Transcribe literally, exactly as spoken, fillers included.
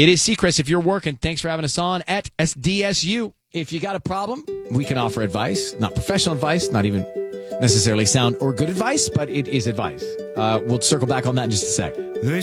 It is Seacrest. If you're working, thanks for having us on at S D S U. If you got a problem, we can offer advice. Not professional advice, not even necessarily sound or good advice, but it is advice. Uh, we'll circle back on that in just a sec.